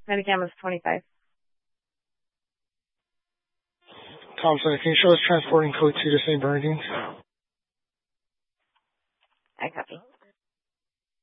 Medicam is 25. Thompson, can you show us transporting code 2 to St. Bernardines? I copy.